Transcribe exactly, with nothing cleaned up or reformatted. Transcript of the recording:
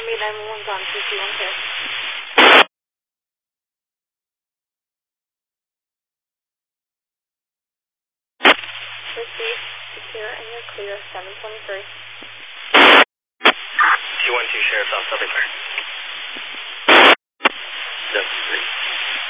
Army nine one one's on two two one two. Proceed, secure, and you're clear, seven twenty-three. two one two, Sheriff's Office, I'll be clear.